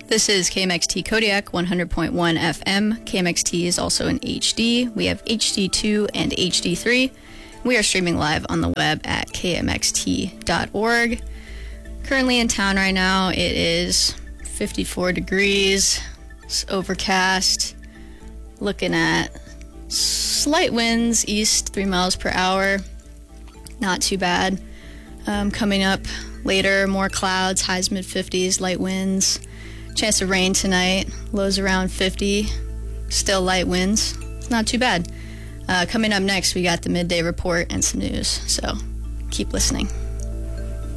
This is KMXT Kodiak 100.1 FM. KMXT is also in HD. We have HD2 and HD3. We are streaming live on the web at kmxt.org. Currently in town right now, it is 54 degrees. It's overcast. Looking at slight winds east 3 miles per hour. Not too bad. Coming up later, more clouds, highs mid-50s, light winds. Chance of rain tonight, lows around 50, still light winds. Not too bad. Coming up next, we got the midday report and some news, so keep listening.